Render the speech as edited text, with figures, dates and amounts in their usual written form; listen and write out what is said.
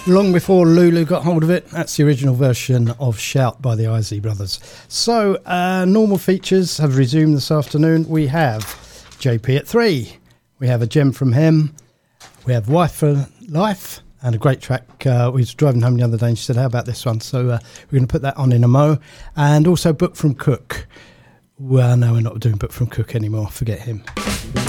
long before Lulu got hold of it. That's the original version of Shout by the Isley Brothers. So, normal features have resumed this afternoon. We have JP at 3. We have a gem from him. We have Wife for Life and a great track. We was driving home the other day and she said, how about this one? So, we're going to put that on in a mo. And also Book from Cook. Well, no, we're not doing Book from Cook anymore. Forget him.